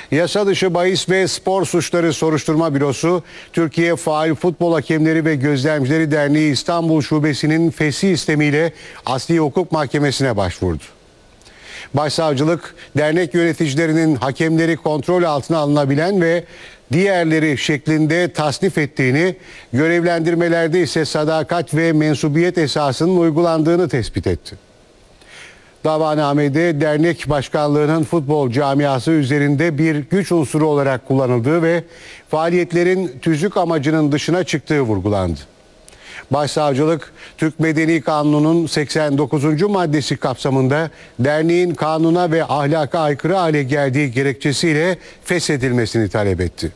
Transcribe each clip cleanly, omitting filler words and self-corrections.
Yasa dışı bahis ve spor suçları soruşturma bürosu, Türkiye Faal Futbol Hakemleri ve Gözlemcileri Derneği İstanbul Şubesi'nin fesih istemiyle Asliye Hukuk Mahkemesi'ne başvurdu. Başsavcılık, dernek yöneticilerinin hakemleri kontrol altına alınabilen ve diğerleri şeklinde tasnif ettiğini, görevlendirmelerde ise sadakat ve mensubiyet esasının uygulandığını tespit etti. Davanamede dernek başkanlığının futbol camiası üzerinde bir güç unsuru olarak kullanıldığı ve faaliyetlerin tüzük amacının dışına çıktığı vurgulandı. Başsavcılık, Türk Medeni Kanunu'nun 89. maddesi kapsamında derneğin kanuna ve ahlaka aykırı hale geldiği gerekçesiyle feshedilmesini talep etti.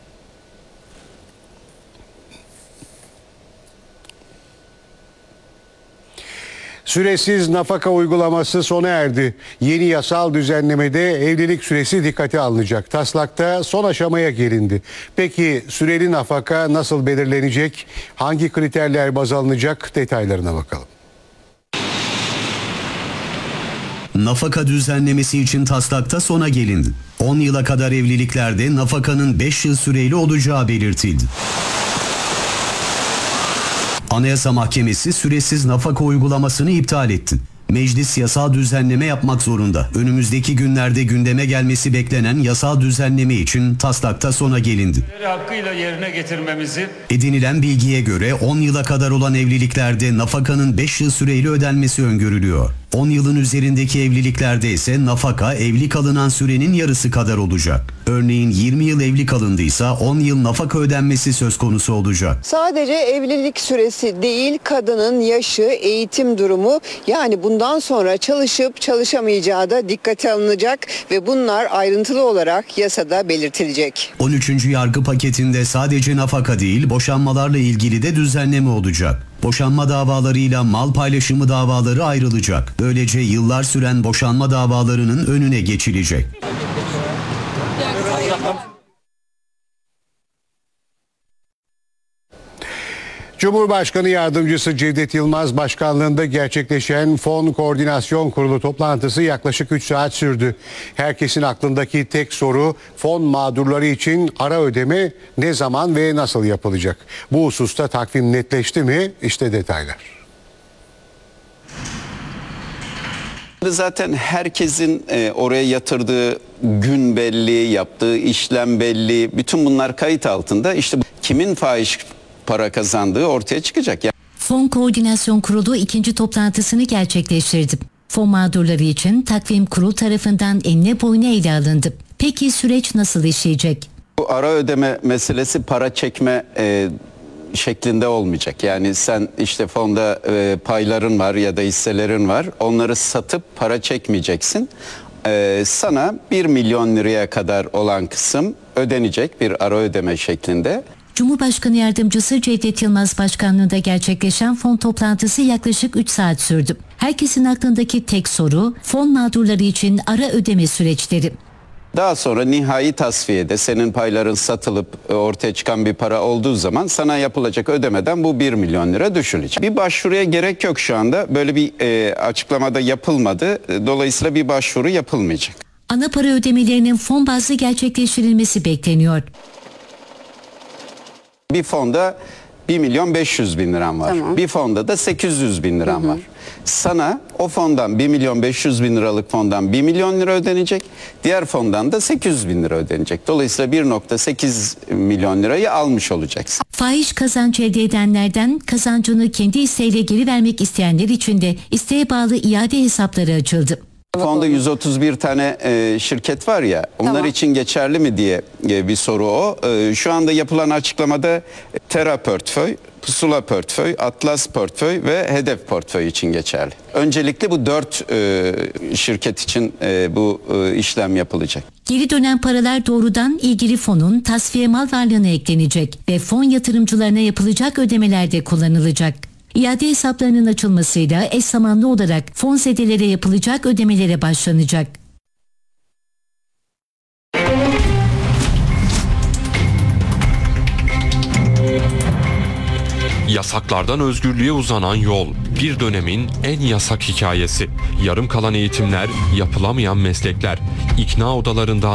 Süresiz nafaka uygulaması sona erdi. Yeni yasal düzenlemede evlilik süresi dikkate alınacak. Taslakta son aşamaya gelindi. Peki süreli nafaka nasıl belirlenecek? Hangi kriterler baz alınacak? Detaylarına bakalım. Nafaka düzenlemesi için taslakta sona gelindi. 10 yıla kadar evliliklerde nafakanın 5 yıl süreli olacağı belirtildi. Anayasa Mahkemesi süresiz nafaka uygulamasını iptal etti. Meclis yasal düzenleme yapmak zorunda. Önümüzdeki günlerde gündeme gelmesi beklenen yasal düzenleme için taslakta sona gelindi. Hakkıyla yerine getirmemizi. Edinilen bilgiye göre 10 yıla kadar olan evliliklerde nafakanın 5 yıl süreyle ödenmesi öngörülüyor. 10 yılın üzerindeki evliliklerde ise nafaka evli kalınan sürenin yarısı kadar olacak. Örneğin 20 yıl evli kalındıysa 10 yıl nafaka ödenmesi söz konusu olacak. Sadece evlilik süresi değil, kadının yaşı, eğitim durumu, yani bundan sonra çalışıp çalışamayacağı da dikkate alınacak ve bunlar ayrıntılı olarak yasada belirtilecek. 13. yargı paketinde sadece nafaka değil, boşanmalarla ilgili de düzenleme olacak. Boşanma davalarıyla mal paylaşımı davaları ayrılacak. Böylece yıllar süren boşanma davalarının önüne geçilecek. Cumhurbaşkanı Yardımcısı Cevdet Yılmaz başkanlığında gerçekleşen Fon Koordinasyon Kurulu toplantısı yaklaşık 3 saat sürdü. Herkesin aklındaki tek soru, fon mağdurları için ara ödeme ne zaman ve nasıl yapılacak? Bu hususta takvim netleşti mi? İşte detaylar. Zaten herkesin oraya yatırdığı gün belli, yaptığı işlem belli. Bütün bunlar kayıt altında. İşte kimin fahiş para kazandığı ortaya çıkacak. Fon Koordinasyon Kurulu ikinci toplantısını gerçekleştirdi. Fon mağdurları için takvim kurul tarafından enine boyuna ele alındı. Peki süreç nasıl işleyecek? Bu ara ödeme meselesi para çekme şeklinde olmayacak. Yani sen işte fonda payların var ya da hisselerin var. Onları satıp para çekmeyeceksin. Sana 1 milyon liraya kadar olan kısım ödenecek bir ara ödeme şeklinde. Cumhurbaşkanı Yardımcısı Cevdet Yılmaz başkanlığında gerçekleşen fon toplantısı yaklaşık 3 saat sürdü. Herkesin aklındaki tek soru fon mağdurları için ara ödeme süreçleri. Daha sonra nihai tasfiyede senin payların satılıp ortaya çıkan bir para olduğu zaman sana yapılacak ödemeden bu 1 milyon lira düşülecek. Bir başvuruya gerek yok şu anda. Böyle bir açıklamada yapılmadı. Dolayısıyla bir başvuru yapılmayacak. Ana para ödemelerinin fon bazlı gerçekleştirilmesi bekleniyor. Bir fonda 1 milyon 500 bin liram var. Tamam. Bir fonda da 800 bin liram var. Sana o fondan 1 milyon 500 bin liralık fondan 1 milyon lira ödenecek. Diğer fondan da 800 bin lira ödenecek. Dolayısıyla 1,8 milyon lirayı almış olacaksın. Fahiş kazanç elde edenlerden kazancını kendi isteğiyle geri vermek isteyenler için de isteğe bağlı iade hesapları açıldı. Fonda 131 tane şirket var ya, onlar için geçerli mi diye bir soru o. Şu anda yapılan açıklamada Terra portföy, Pusula portföy, Atlas portföy ve Hedef portföy için geçerli. Öncelikle bu 4 şirket için bu işlem yapılacak. Geri dönen paralar doğrudan ilgili fonun tasfiye mal varlığına eklenecek ve fon yatırımcılarına yapılacak ödemelerde kullanılacak. İade hesaplarının açılmasıyla eş zamanlı olarak fonzedelere yapılacak ödemelere başlanacak. Yasaklardan özgürlüğe uzanan yol, bir dönemin en yasak hikayesi. Yarım kalan eğitimler, yapılamayan meslekler, ikna odalarından